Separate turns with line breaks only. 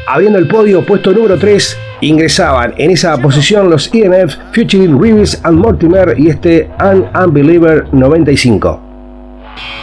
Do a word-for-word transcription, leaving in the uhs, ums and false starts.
Abriendo el podio, puesto número tres, ingresaban en esa posición los E N F, Fugitive, Reeves and Mortimer y este An Unbeliever noventa y cinco.